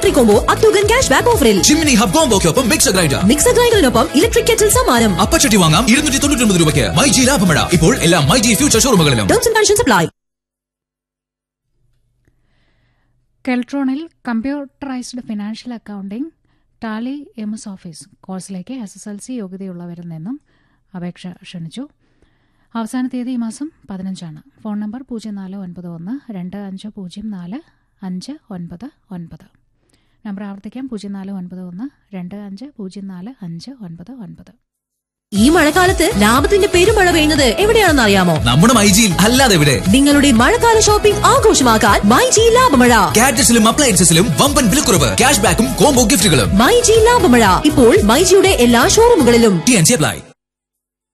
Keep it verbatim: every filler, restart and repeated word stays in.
Electric combo അക്ടോഗൻ cash back ഓഫറിൽ. Chimmini hub കോംബോക്കൊപ്പം mixer grinder. Mixer ഗ്രൈൻഡറിനൊപ്പം electric kettle സമ്മാനം. അപ്പച്ചട്ടി വാങ്ങാം ഇരുന്നൂറ്റി തൊണ്ണൂറ്റി ഒമ്പത് രൂപയ്ക്ക്. മൈജി ലാഭമഴ ഇപ്പോൾ എല്ലാ myG future ഷോറൂമുകളിലും. Terms and conditions apply. കെൽട്രോണിൽ computerised financial accounting Tally M S office കോഴ്സിലേക്ക് എസ് എസ് എൽ സി യോഗ്യതയുള്ളവരിൽ നിന്നും അപേക്ഷ ക്ഷണിച്ചു. അവസാന തീയതി ഈ മാസം പതിനഞ്ചാണ്. ഫോൺ നമ്പർ പൂജ്യം നാല് ഒൻപത് ഒന്ന് രണ്ട് അഞ്ച് പൂജ്യം നാല് അഞ്ച് ഒൻപത് ഒൻപത്. നമ്പർ ആവർത്തിക്കാം, പൂജ്യം നാല് ഒൻപത് ഒന്ന് രണ്ട് അഞ്ച് പൂജ്യം നാല് അഞ്ച് ഒൻപത് ഒൻപത്. ഈ മഴക്കാലത്ത് ലാഭത്തിന്റെ പെരുമഴ പെയ്യുന്നത് എവിടെയാണെന്ന് അറിയാമോ? നമ്മുടെ മൈജിയിൽ. അല്ലാതെ എവിടെ? നിങ്ങളുടെ മഴക്കാല ഷോപ്പിംഗ് ആഘോഷമാക്കാൻ മൈജി ലാഭമഴ. ഗാഡ്ജറ്റ്സിലും അപ്ലയൻസസിലും വമ്പൻ വിലക്കുറവ്, ക്യാഷ് ബാക്കും കോംബോ ഗിഫ്റ്റുകളും. മൈജി ലാഭമഴ ഇപ്പോൾ മൈജിയുടെ എല്ലാ ഷോറൂമുകളിലും. T N C apply.